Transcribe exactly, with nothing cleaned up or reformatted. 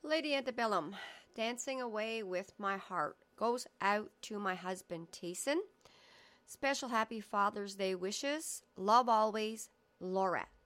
Lady Antebellum, Dancing Away with My Heart, goes out to my husband, Tayson. Special happy Father's Day wishes. Love always, Laurette.